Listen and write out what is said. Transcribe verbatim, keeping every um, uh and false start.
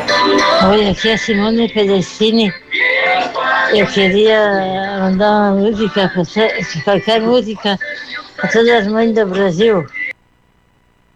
Oi, aqui é Simone Pedestini. Eu queria mandar uma música, pra to- qualquer música, a todas as mães do Brasil.